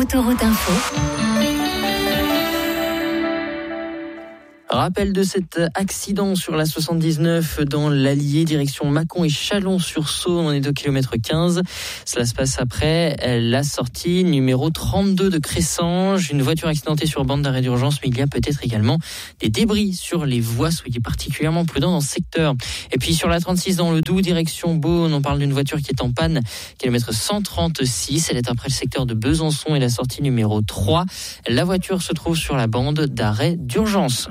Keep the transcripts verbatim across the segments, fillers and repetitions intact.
Autoroute Info. Rappel de cet accident sur la soixante-dix-neuf dans l'Allier, direction Mâcon et Chalon-sur-Saône, on est au kilomètre quinze. Cela se passe après la sortie numéro trente-deux de Cressanges. Une voiture accidentée sur bande d'arrêt d'urgence, mais il y a peut-être également des débris sur les voies. Soyez particulièrement prudents dans ce secteur. Et puis sur la trente-six dans le Doubs, direction Beaune, on parle d'une voiture qui est en panne, kilomètre cent trente-six. Elle est après le secteur de Besançon et la sortie numéro trois. La voiture se trouve sur la bande d'arrêt d'urgence.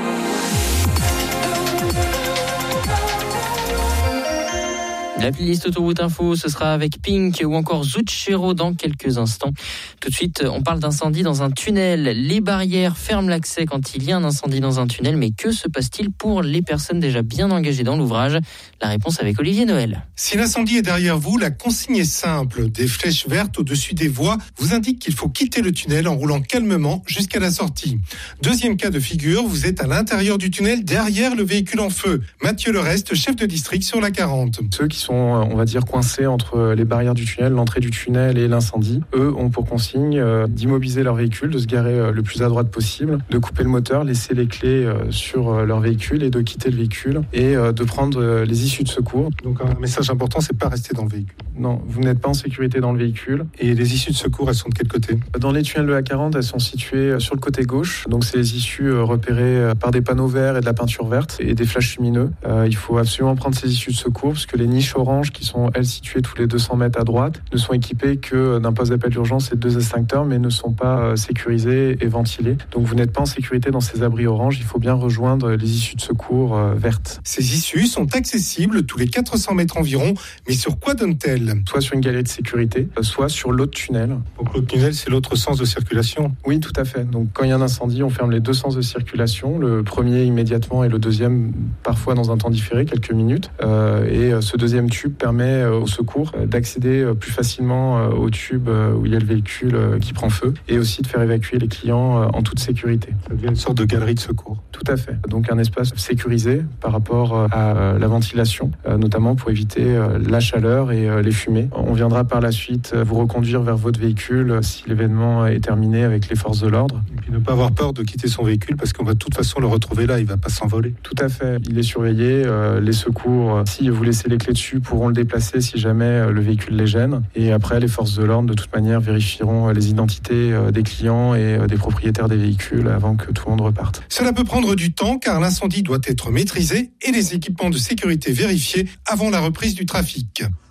La playlist Autoroute Info, ce sera avec Pink ou encore Zucchero dans quelques instants. Tout de suite, on parle d'incendie dans un tunnel. Les barrières ferment l'accès quand il y a un incendie dans un tunnel, mais que se passe-t-il pour les personnes déjà bien engagées dans l'ouvrage ? La réponse avec Olivier Noël. Si l'incendie est derrière vous, la consigne est simple. Des flèches vertes au-dessus des voies vous indiquent qu'il faut quitter le tunnel en roulant calmement jusqu'à la sortie. Deuxième cas de figure, vous êtes à l'intérieur du tunnel, derrière le véhicule en feu. Mathieu Lerest, chef de district sur la quarante. Ceux qui sont, on va dire, coincés entre les barrières du tunnel, l'entrée du tunnel et l'incendie, eux ont pour consigne d'immobiliser leur véhicule, de se garer le plus à droite possible, de couper le moteur, laisser les clés sur leur véhicule et de quitter le véhicule et de prendre les issues de secours. Donc un message important, c'est pas rester dans le véhicule. Non, vous n'êtes pas en sécurité dans le véhicule. Et les issues de secours, elles sont de quel côté ? Dans les tunnels de la quarante, elles sont situées sur le côté gauche. Donc c'est les issues repérées par des panneaux verts et de la peinture verte et des flashs lumineux. Euh, il faut absolument prendre ces issues de secours parce que les niches oranges qui sont, elles, situées tous les deux cents mètres à droite, ne sont équipées que d'un poste d'appel d'urgence et de deux extincteurs, mais ne sont pas sécurisées et ventilées. Donc vous n'êtes pas en sécurité dans ces abris oranges. Il faut bien rejoindre les issues de secours euh, vertes. Ces issues sont accessibles tous les quatre cents mètres environ, mais sur quoi donnent-elles ? Soit sur une galerie de sécurité, soit sur l'autre tunnel. Donc l'autre tunnel, c'est l'autre sens de circulation ? Oui, tout à fait. Donc quand il y a un incendie, on ferme les deux sens de circulation. Le premier immédiatement et le deuxième parfois dans un temps différé, quelques minutes. Euh, et ce deuxième tube permet au secours d'accéder plus facilement au tube où il y a le véhicule qui prend feu et aussi de faire évacuer les clients en toute sécurité. Ça devient une sorte de galerie de secours. Tout à fait. Donc un espace sécurisé par rapport à la ventilation, notamment pour éviter la chaleur et les fumées. On viendra par la suite vous reconduire vers votre véhicule si l'événement est terminé avec les forces de l'ordre. Et puis ne pas avoir peur de quitter son véhicule parce qu'on va de toute façon le retrouver là, il ne va pas s'envoler. Tout à fait. Il est surveillé. Les secours, si vous laissez les clés dessus, pourront le déplacer si jamais le véhicule les gêne. Et après, les forces de l'ordre, de toute manière, vérifieront les identités des clients et des propriétaires des véhicules avant que tout le monde reparte. Cela peut prendre du temps car l'incendie doit être maîtrisé et les équipements de sécurité vérifiés avant la reprise du trafic.